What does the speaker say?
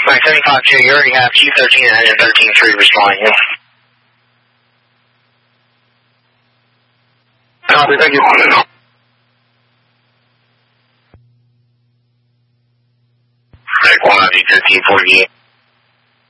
Right, 75-2, you already have Q13 and engine 13-3 responding. Copy, thank you. Right, 190, 1348.